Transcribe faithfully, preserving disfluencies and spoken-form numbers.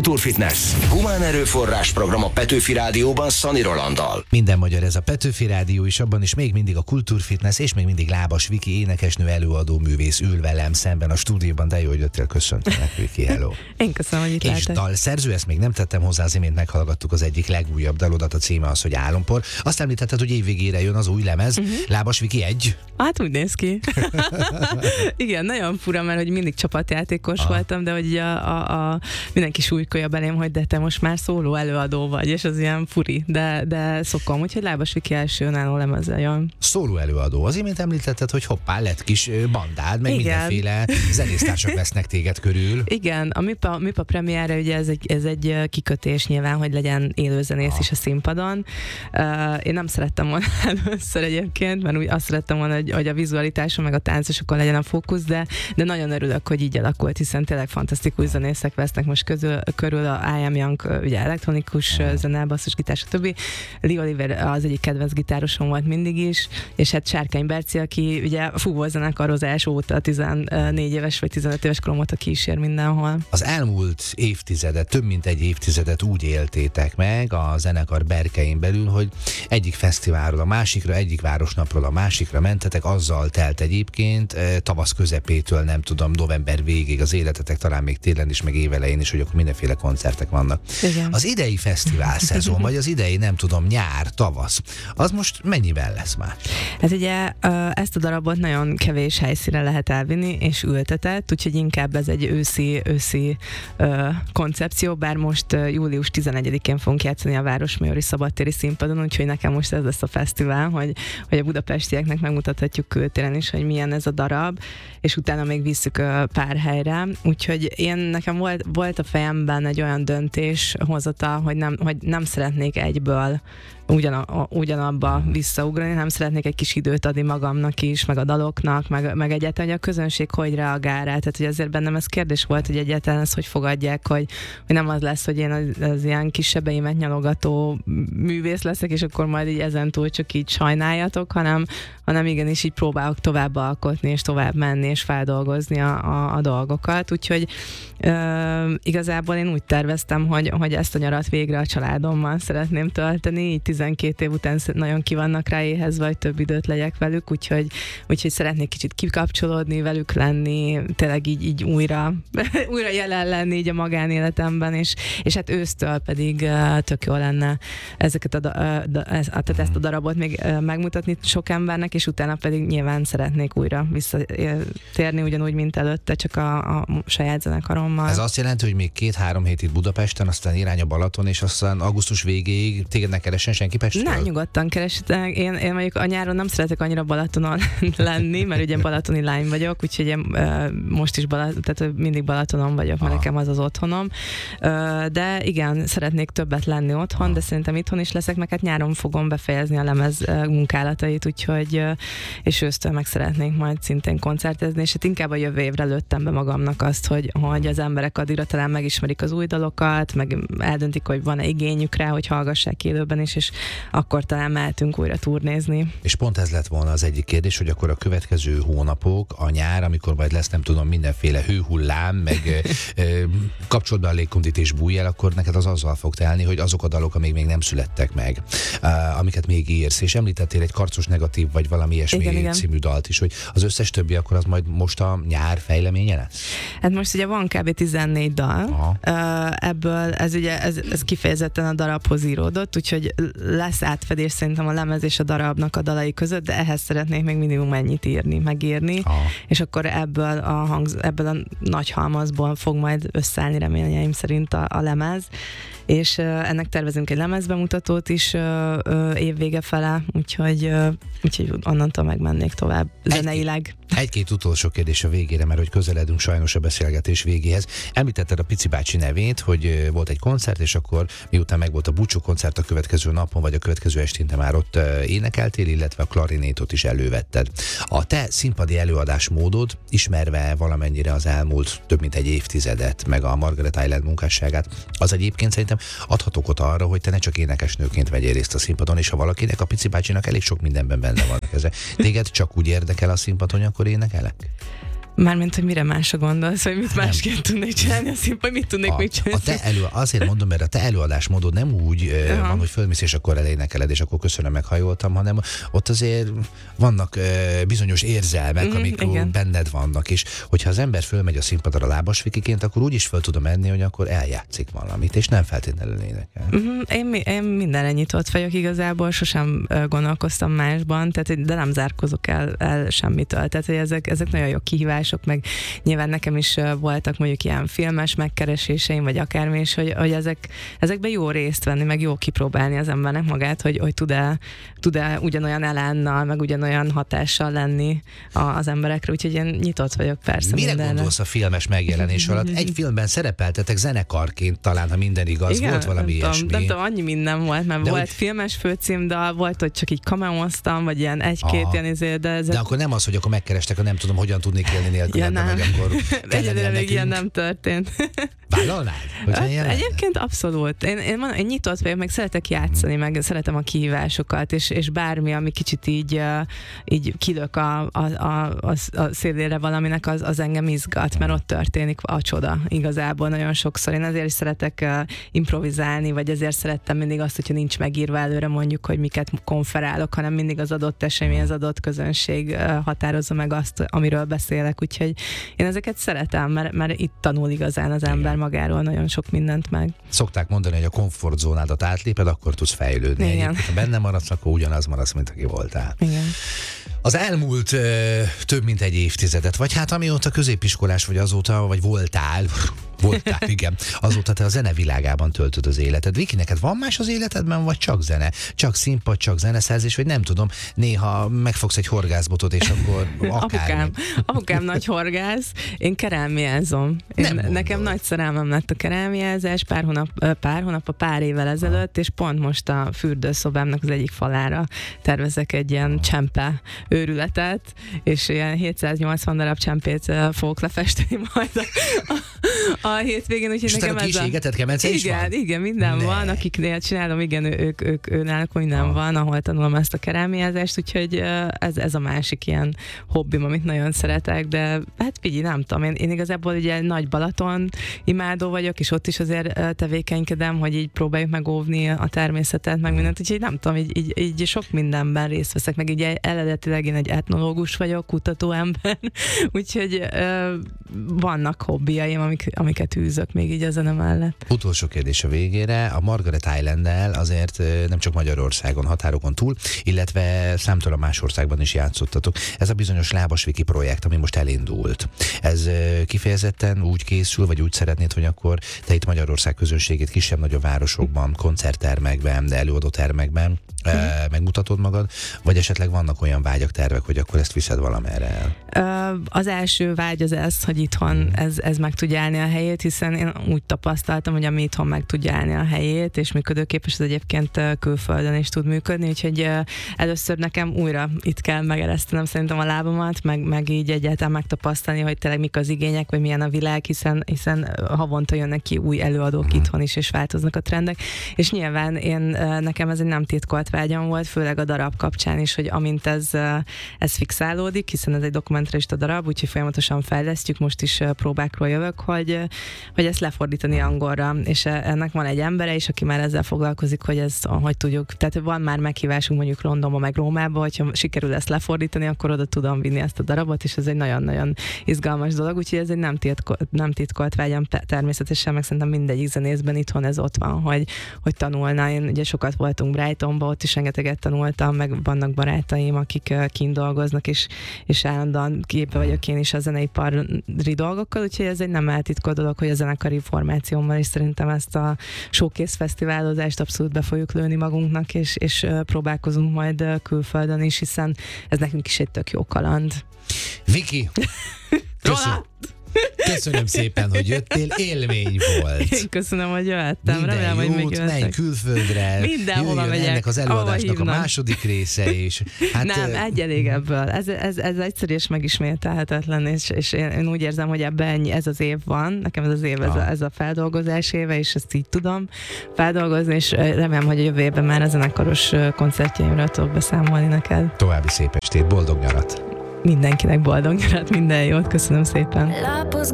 Kultúrfitness. Humán erőforrás program a Petőfi Rádióban Szani Rolanddal. Minden magyar, ez a Petőfi Rádió, és abban is még mindig a Kultúrfitness, és még mindig Lábas Viki, énekesnő, előadó, művész ül velem szemben a stúdióban. De jó, hogy jöttél, köszöntelek, Viki, hello. Én köszönöm, hogy itt És lehetek. dalszerző, ezt még nem tettem hozzá, az imént meghallgattuk az egyik legújabb dalodat, a címe az, hogy Álompor. Azt említetted, hogy évvégére jön az új lemez, uh-huh. Lábas Viki egy. Hát úgy néz ki. Igen, nagyon fura, mert hogy mindig csapatjátékos ah. voltam, de hogy a, a, a, mindenki súlykolja belém, hogy de te most már szóló előadó vagy, és az ilyen furi, de, de szokom, úgyhogy Lábas Viki első önálló lemezzel jön. Szóló előadó. Az imént említetted, hogy hoppá, lett kis bandád, meg igen. Mindenféle zenésztársak vesznek téged körül. Igen, a MIPA, MIPA premierre ugye ez egy, ez egy kikötés nyilván, hogy legyen élőzenész ah. is a színpadon. Uh, én nem szerettem volna először egyébként, mert úgy azt szerettem volna, hogy, hogy a vizualitáson meg a táncosokon legyen a fókusz, de, de nagyon örülök, hogy így alakult, hiszen tényleg fantasztikus zenészek vesznek most közül, körül, a I Am Young, ugye elektronikus ah. zene, basszusgitár, stb. Lee Oliver az egyik kedvenc gitárosom volt mindig is, és hát Sárkány Berci, aki ugye a fúvózenekarozás óta tizennégy éves vagy tizenöt éves korom óta kísér mindenhol. Az elmúlt évtizedet, több mint egy évtizedet úgy éltétek meg a zenekar berkein belül, hogy egyik fesztiválról a másikra, egyik városnapról a másikra mentetek, azzal telt egyébként tavasz közepétől, nem tudom, november végig az életetek, talán még télen is, meg évelején is, hogy akkor mindenféle koncertek vannak. Igen. Az idei fesztivál szezon, vagy az idei, nem tudom, nyár, tavasz, az most mennyivel lesz már? Hát ugye ezt a darabot nagyon kevés helyszínre lehet elvinni, és ültetett, úgyhogy inkább ez egy őszi, őszi uh, koncepció, bár most uh, július tizenegyedikén fogunk játszani a Városmajori Szabadtéri színpadon, úgyhogy nekem most ez lesz a fesztivál, hogy, hogy a budapestieknek megmutathatjuk kültéren is, hogy milyen ez a darab, és utána még visszük uh, pár helyre, úgyhogy én nekem volt, volt a fejemben egy olyan döntés hozata, hogy nem, hogy nem szeretnék egyből Ugyan, ugyanabba visszaugrani, nem szeretnék egy kis időt adni magamnak is, meg a daloknak, meg, meg egyáltalán, hogy a közönség hogy reagál rá. Tehát, hogy azért bennem ez kérdés volt, hogy egyáltalán ezt hogy fogadják, hogy, hogy nem az lesz, hogy én az, az ilyen kisebbeimet nyalogató művész leszek, és akkor majd így ezentúl csak így sajnáljatok, hanem, hanem igenis így próbálok tovább alkotni, és tovább menni, és feldolgozni a, a, a dolgokat. Úgyhogy uh, igazából én úgy terveztem, hogy, hogy ezt a nyarat végre a családommal szeretném tölteni, így tizenkét év után nagyon ki vannak rá éhezve, vagy több időt legyek velük, úgyhogy, úgyhogy szeretnék kicsit kikapcsolódni, velük lenni, tényleg így, így újra, újra jelen lenni így a magánéletemben, és, és hát ősztől pedig uh, tök jó lenne ezeket a, uh, da, ez, tehát ezt a darabot még uh, megmutatni sok embernek, és utána pedig nyilván szeretnék újra visszatérni, ugyanúgy, mint előtte, csak a, a saját zenekarommal. Ez azt jelenti, hogy még két-három hét itt Budapesten, aztán irány a Balaton, és aztán augusztus végéig téged ne keresen senki Pestről? Nem, nyugodtan kerestek. Én, én mondjuk a nyáron nem szeretek annyira Balatonon lenni, mert ugye balatoni lány vagyok, úgyhogy én uh, most is Balaton, tehát mindig Balatonon vagyok, mert nekem az az otthonom. Uh, de igen, szeretnék többet lenni otthon, Aha. de szerintem itthon is leszek, meg hát nyáron fogom befejezni a lemez uh, munkálatait, úgyhogy uh, és ősztől meg szeretnénk majd szintén koncertezni, és hát inkább a jövő évre lőttem be magamnak azt, hogy, hogy az emberek addigra talán megismerik az új dalokat, meg eldöntik, hogy van-e igényük rá, hogy hallgassák élőben is, és akkor talán mehetünk újra turnézni. És pont ez lett volna az egyik kérdés, hogy akkor a következő hónapok, a nyár, amikor majd lesz, nem tudom, mindenféle hőhullám, meg kapcsolod be a légkondit és bújj el, akkor neked az azzal fog telni, hogy azok a dalok, amik még nem születtek meg, uh, amiket még írsz, és említettél egy Karcos negatív, vagy valami ilyesmi igen, igen. című dalt is, hogy az összes többi akkor az majd most a nyár fejleménye lesz? Hát most ugye van kb. tizennégy dal, uh, ebből ez ugye ez, ez kifejezetten a darabhoz íródott, úgyhogy lesz átfedés szerintem a lemez és a darabnak a dalai között, de ehhez szeretnék még minimum ennyit írni, megírni, Aha. és akkor ebből a, hangz, ebből a nagy halmazból fog majd összeállni reményeim szerint a, a lemez, és uh, ennek tervezünk egy lemezbemutatót is uh, uh, évvége fele, úgyhogy, uh, úgyhogy onnantól megmennék tovább zeneileg. Egy-két utolsó kérdés a végére, mert hogy közeledünk sajnos a beszélgetés végéhez. Említetted a Pici bácsi nevét, hogy volt egy koncert, és akkor miután meg volt a búcsú koncert a következő napon, vagy a következő estén te már ott énekeltél, illetve a klarinétot is elővetted. A te színpadi előadásmódod, ismerve valamennyire az elmúlt több mint egy évtizedet, meg a Margaret Island munkásságát, az egyébként szerintem adhat okot arra, hogy te ne csak énekesnőként vegyél részt a színpadon, és ha valakinek, a Pici bácsinak elég sok mindenben benne van. Téged csak úgy érdekel a színpadon, akkor énekelek? Mármint, hogy mire másra gondolsz, vagy mit Nem. másként tudnék csinálni a színpadon, mit tudnék A, még csinálni? a te elő, azért mondom, mert a te előadásmódod nem úgy uh, Aha. van, hogy fölmész és akkor elénekeled, és akkor köszönöm, meghajoltam, hanem ott azért vannak uh, bizonyos érzelmek, Mhm, amik igen. benned vannak, és hogyha az ember fölmegy a színpadra lábasvikiként, akkor úgy is föl tudom menni, hogy akkor eljátszik valamit, és nem feltétlenül énekel. Uh-huh. Én, mi- én mindenre nyitott vagyok igazából, sosem ö, gondolkoztam másban, tehát, hogy- de nem zárkozok el, el semmitől. Tehát, hogy ezek, ezek nagyon jó kihívások, meg nyilván nekem is ö, voltak mondjuk ilyen filmes megkereséseim, vagy akármi is, hogy, hogy ezek, ezekben jó részt venni, meg jó kipróbálni az embernek magát, hogy, hogy tud-e, tud-e ugyanolyan elánnal, meg ugyanolyan hatással lenni a, az emberekre, úgyhogy én nyitott vagyok persze Mire mindenre. gondolsz a filmes megjelenés alatt? Egy filmben szerepeltetek zenekarként, talán, ha minden igaz, Igen, volt valami nem ilyesmi. Tudom, nem tudom, annyi minden volt, mert De volt hogy- filmes főcímdal, volt, hogy csak így kameóztam, vagy ilyen egy-két Aha. ilyen izé, de ezek... De akkor nem az, hogy akkor megkerestek, a nem tudom, hogyan tudnék élni nélkül, Ja, de nem. vagy akkor Egyelőre kellene még ilyen nekünk. nem történt. Vállalnád? Hogyha ilyen lenne? Egyébként abszolút. Én, én, mondom, én nyitott vagyok, meg szeretek játszani, meg szeretem a kihívásokat, és, és bármi, ami kicsit így, uh, így kilök a, a, a, a, a szélére valaminek, az, az engem izgat, mert ott történik a csoda igazából nagyon sokszor. Én azért is szeretek uh, improvizálni, vagy ezért szerettem mindig azt, hogyha nincs megírva előre mondjuk, hogy miket konferálok, hanem mindig az adott esemény, az adott közönség uh, határozza meg azt, amiről beszélek. Úgyhogy én ezeket szeretem, mert, mert itt tanul igazán az ember magáról nagyon sok mindent meg. Szokták mondani, hogy a komfortzónádat átléped, akkor tudsz fejlődni. Igen. Egyébként, ha benne maradsz, akkor ugyanaz maradsz, mint aki voltál. Igen. Az elmúlt ö, több mint egy évtizedet, vagy hát amióta középiskolás vagy azóta, vagy voltál, voltál, igen, azóta te a zene világában töltöd az életed. Viki, neked van más az életedben, vagy csak zene? Csak színpad, csak zeneszerzés, vagy nem tudom, néha megfogsz egy horgászbotot, és akkor akár. Apukám, apukám nagy horgász, én kerámiázom. Én, Nem mondod. nekem nagy szerelmem lett a kerámiázás pár hónap, ö, pár hónap, a pár évvel ezelőtt, és pont most a fürdőszobámnak az egyik falára tervezek egy ilyen csempe őrületet, és ilyen hétszáznyolcvan darab csempét ö, fogok lefesteni majd a, a, a hétvégén, úgyhogy És utána nekem ez kis a... égetett kemence is Igen, van? igen, minden Ne. van, akiknél csinálom, igen, ő- ők, ők, ő náluk minden Ah. van, ahol tanulom ezt a kerámiázást, úgyhogy ö, ez, ez a másik ilyen hobbim, amit nagyon szeretek, de hát figyelj, nem tudom, én, én igazából ugye nagy Balaton imádó vagyok, és ott is azért ö, tevékenykedem, hogy így próbáljuk megóvni a természetet, meg mindent, úgyhogy nem tudom, így, így, így sok mindenben részt veszek, meg ugye eredetileg én egy etnológus vagyok, kutatóember, úgyhogy ö, vannak hobbiaim, amik, amiket űzök még így a zene mellett. Utolsó kérdés a végére. A Margaret Island-del azért ö, nem csak Magyarországon, határokon túl, illetve számtalan más országban is játszottatok. Ez a bizonyos Lábasviki projekt, ami most elindult. Ez ö, kifejezetten úgy készül, vagy úgy szeretnéd, hogy akkor te itt Magyarország közönségét kisebb-nagyobb városokban, koncerttermekben, de előadótermekben ö, megmutatod magad, vagy esetleg vannak olyan vágyak, tervek, hogy akkor ezt viszed valamerre el? Ö, Az első vágy az ez, hogy itthon ez, ez meg tudja állni a helyét, hiszen én úgy tapasztaltam, hogy ami itthon meg tudja állni a helyét, és működőképes, az egyébként ö, külföldön is tud működni, úgyhogy ö, először nekem újra itt kell megeresztenem szerintem a lábamat, meg, meg így egyáltalán megtapasztalni, hogy tényleg mik az igények, vagy milyen a világ, hiszen, hiszen havonta jönnek ki új előadók itthon is, és változnak a trendek, és nyilván én, ö, nekem ez egy nem titkolt vágyam volt, főleg a darab kapcsán is, hogy amint ez, ö, ez fixálódik, hiszen ez egy dokumentarista darab, úgyhogy folyamatosan fejlesztjük, most is ö, próbákról jövök, hogy, ö, hogy ezt lefordítani angolra, és ö, ennek van egy embere is, aki már ezzel foglalkozik, hogy ez, hogy tudjuk, tehát van már meghívásunk mondjuk Londonba, meg Rómába, hogyha sikerül ezt lefordítani, akkor oda tudom vinni ezt a darabot, és ez egy nagyon-nagyon izgalmas dolog, úgyhogy ez egy nem, titko, nem titkolt vágyam természetesen, meg szerintem mindegyik zenészben itthon ez ott van, hogy, hogy tanulna. Én ugye sokat voltunk Brightonba, ott is rengeteget tanultam, meg vannak barátaim, akik uh, kint dolgoznak, és, és állandóan képbe vagyok én is a zeneipari dolgokkal, úgyhogy ez egy nem eltitkolt dolog, hogy a zenekari formációmmal is szerintem ezt a showcase fesztiválozást abszolút be fogjuk lőni magunknak, és, és uh, próbálkozunk majd uh, külföldön is, hiszen ez nekünk is egy tök jó kaland. Viki! Köszönöm. Köszönöm szépen, hogy jöttél, élmény volt. Én köszönöm, hogy jöttem. Minden Remélem, hogy még jót, menj jöttek. külföldre, Mindenhova jöjjön megyek, ennek az ahova előadásnak a hívnak. második része is. Hát, Nem, ö, egy elég ebből. Ez, ez, ez egyszerű és megismételhetetlen, és, és én, én úgy érzem, hogy ebben ennyi, ez az év van. Nekem ez az év, ez a, ez a feldolgozás éve, és ezt így tudom feldolgozni, és remélem, hogy a jövő évben már a zenekaros koncertjeimről tudok beszámolni neked. További szép estét, boldog nyarat! mindenkinek boldog nyarat, minden jót, köszönöm szépen.